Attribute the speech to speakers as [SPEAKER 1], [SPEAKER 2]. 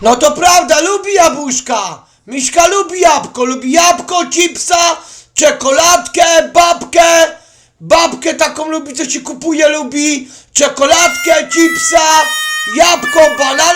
[SPEAKER 1] No to prawda, lubi jabłuszka. Miśka lubi jabłko, chipsa, czekoladkę, babkę taką lubi, co się kupuje, lubi czekoladkę, chipsa, jabłko, banana.